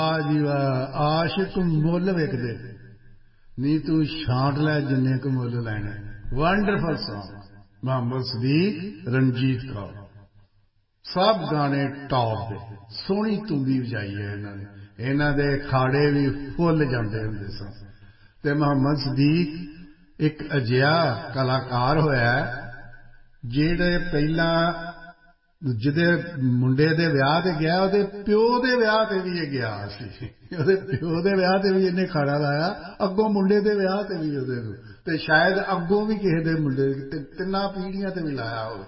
जी वाह आशिक मुल वेखदे नी तू छांट लै जिन्ने क मुल लैने वंडरफुल सॉन्ग मोहम्मद सदीक रंजीत कौर सब गाने टॉप दे सोहनी तुंबी वजाई है इन्हां दे खाड़े भी फुल जांदे हुंदे सन ते मोहम्मद सदीक एक अजिहा कलाकार होया ਜਿਹੜੇ ਪਹਿਲਾਂ ਜਿਹਦੇ ਮੁੰਡੇ ਦੇ ਵਿਆਹ ਤੇ ਗਿਆ ਉਹਦੇ ਪਿਓ ਦੇ ਵਿਆਹ ਤੇ ਵੀ ਇਹ ਗਿਆ ਸੀ ਉਹਦੇ ਪਿਓ ਦੇ ਵਿਆਹ ਤੇ ਵੀ ਇਹਨੇ ਖਾੜਾ ਲਾਇਆ ਅੱਗੋਂ ਮੁੰਡੇ ਦੇ ਵਿਆਹ ਤੇ ਵੀ ਉਹਦੇ ਨੂੰ ਤੇ ਸ਼ਾਇਦ ਅੱਗੋਂ ਵੀ ਕਿਸੇ ਦੇ ਮੁੰਡੇ ਤਿੰਨਾਂ ਪੀੜ੍ਹੀਆਂ ਤੇ ਵੀ ਲਾਇਆ ਹੋਵੇ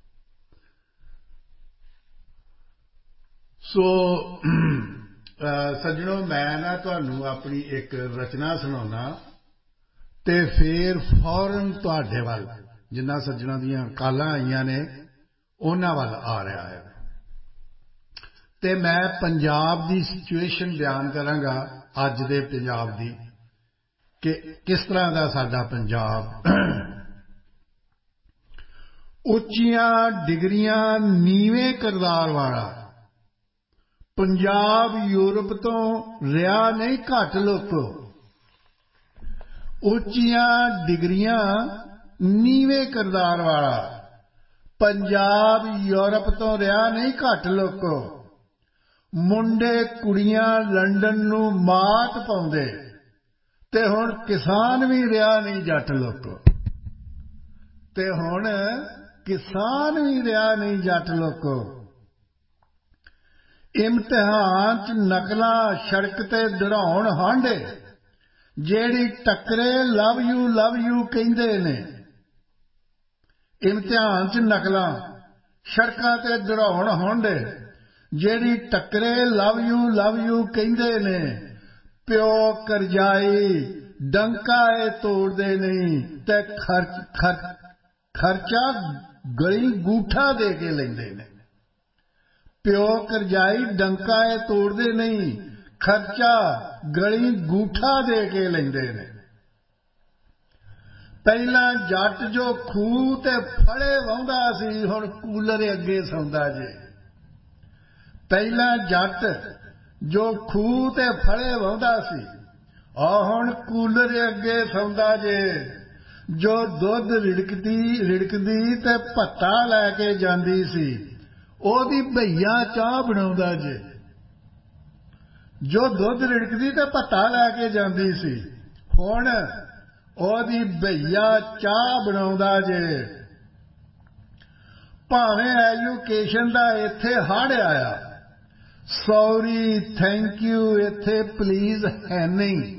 ਸੋ ਸੱਜਣੋ ਮੈਂ ਨਾ ਤੁਹਾਨੂੰ ਆਪਣੀ ਇੱਕ ਰਚਨਾ ਸੁਣਾਉਣਾ ਤੇ ਫਿਰ ਫੌਰਨ ਤੁਹਾਡੇ ਵੱਲ ਜਿਨ੍ਹਾਂ ਸੱਜਣਾਂ ਦੀਆਂ ਕਾਲਾਂ ਆਈਆਂ ਨੇ ਉਹਨਾਂ ਵੱਲ ਆ ਰਿਹਾ ਹੈ ਤੇ ਮੈਂ ਪੰਜਾਬ ਦੀ ਸਿਚੁਏਸ਼ਨ ਬਿਆਨ ਕਰਾਂਗਾ ਅੱਜ ਦੇ ਪੰਜਾਬ ਦੀ ਕਿ ਕਿਸ ਤਰ੍ਹਾਂ ਦਾ ਸਾਡਾ ਪੰਜਾਬ ਉੱਚੀਆਂ ਡਿਗਰੀਆਂ ਨੀਵੇਂ ਕਿਰਦਾਰ ਵਾਲਾ ਪੰਜਾਬ ਯੂਰਪ ਤੋਂ ਰਿਹਾ ਨਹੀਂ ਘੱਟ ਲੋਕੋ ਉੱਚੀਆਂ ਡਿਗਰੀਆਂ ਨੀਵੇਂ ਕਿਰਦਾਰ ਵਾਲਾ ਪੰਜਾਬ ਯੂਰਪ ਤੋਂ ਰਿਹਾ ਨਹੀਂ ਘੱਟ ਲੋਕੋ ਮੁੰਡੇ ਕੁੜੀਆਂ ਲੰਡਨ ਨੂੰ ਮਾਤ ਪਾਉਂਦੇ ਤੇ ਹੁਣ ਕਿਸਾਨ ਵੀ ਰਿਹਾ ਨਹੀਂ ਜੱਟ ਲੋਕੋ ਤੇ ਹੁਣ ਕਿਸਾਨ ਵੀ ਰਿਹਾ ਨਹੀਂ ਜੱਟ ਲੋਕੋ ਇਮਤਿਹਾਨ ਚ ਨਕਲਾਂ ਸੜਕ ਤੇ ਦੜਾਉਣ ਹਾਂਡੇ ਜਿਹੜੀ ਟੱਕਰੇ ਲਵ ਯੂ ਕਹਿੰਦੇ ਨੇ ਇਮਤਿਹਾਨ ਚ ਨਕਲਾਂ ਸੜਕਾਂ ਤੇ ਦੜਾਉਣ ਹਾਂਡੇ ਜਿਹੜੀ ਟੱਕਰੇ ਲਵ ਯੂ ਕਹਿੰਦੇ ਨੇ ਪਿਓ ਕਰਜ਼ਾਈ ਡੰਕਾ ਇਹ ਤੋੜਦੇ ਨਹੀਂ ਤੇ ਖਰਚਾ ਗਲੀ ਗੂਠਾ ਦੇ ਕੇ ਲੈਂਦੇ ਨੇ ਪਿਓ ਕਰਜ਼ਾਈ ਡੰਕਾ ਇਹ ਤੋੜਦੇ ਨਹੀਂ ਖਰਚਾ ਗਲੀ ਗੂਠਾ ਦੇ ਕੇ ਲੈਂਦੇ ਨੇ ਪਹਿਲਾਂ ਜੱਟ ਜੋ ਖੂਹ ਤੇ ਫੜੇ ਵਾਹੁੰਦਾ ਸੀ ਹੁਣ ਕੂਲਰ ਅੱਗੇ ਸੌਂਦਾ ਜੇ ਪਹਿਲਾਂ ਜੱਟ ਜੋ ਖੂਹ ਤੇ ਫੜੇ ਵਾਹੁੰਦਾ ਸੀ ਹੁਣ ਕੂਲਰ ਅੱਗੇ ਸੌਂਦਾ ਜੇ ਜੋ ਦੁੱਧ ਰਿੜਕਦੀ ਤੇ ਭੱਤਾ ਲੈ ਕੇ ਜਾਂਦੀ ਸੀ ਉਹਦੀ ਭਈਆ ਚਾਹ ਬਣਾਉਂਦਾ ਜੇ ਜੋ ਦੁੱਧ ਰਿੜਕਦੀ ਤੇ ਭੱਤਾ ਲੈ ਕੇ ਜਾਂਦੀ ਸੀ ਹੁਣ ਉਹਦੀ ਭਈਆ ਚਾਹ ਬਣਾਉਂਦਾ ਜੇ ਭਾਵੇਂ ਐਜੂਕੇਸ਼ਨ ਦਾ ਇੱਥੇ ਹੜ੍ਹ ਆਇਆ ਸੌਰੀ ਥੈਂਕ ਯੂ ਇੱਥੇ ਪਲੀਜ਼ ਹੈ ਨਹੀਂ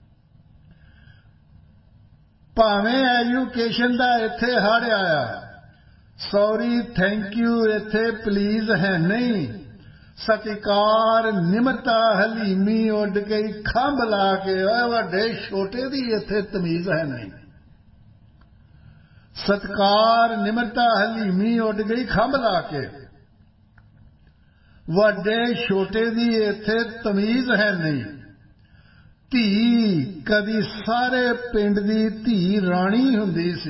ਭਾਵੇਂ ਐਜੂਕੇਸ਼ਨ ਦਾ ਇੱਥੇ ਹੜ੍ਹ ਆਇਆ ਸੌਰੀ ਥੈਂਕ ਯੂ ਇੱਥੇ ਪਲੀਜ਼ ਹੈ ਨਹੀਂ ਸਤਿਕਾਰ ਨਿਮਰਤਾ ਹਲੀਮੀ ਉੱਡ ਗਈ ਖੰਭ ਲਾ ਕੇ ਓਏ ਵੱਡੇ ਛੋਟੇ ਦੀ ਇੱਥੇ ਤਮੀਜ਼ ਹੈ ਨਹੀਂ ਸਤਿਕਾਰ ਨਿਮਰਤਾ ਹਲੀਮੀ ਉੱਡ ਗਈ ਖੰਭ ਲਾ ਕੇ ਵੱਡੇ ਛੋਟੇ ਦੀ ਇੱਥੇ ਤਮੀਜ਼ ਹੈ ਨਹੀਂ ਧੀ ਕਦੀ ਸਾਰੇ ਪਿੰਡ ਦੀ ਧੀ ਰਾਣੀ ਹੁੰਦੀ ਸੀ